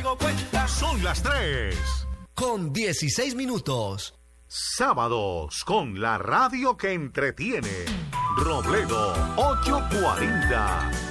dado cuenta. Son las 3. Con 16 minutos. Sábados con la radio que entretiene. Robledo 840.